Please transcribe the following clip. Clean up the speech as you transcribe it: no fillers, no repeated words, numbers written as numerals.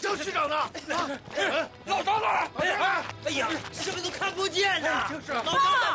张区长呢？ 老张呢？ 哎呀，什么都看不见呐！ 就是老张呢？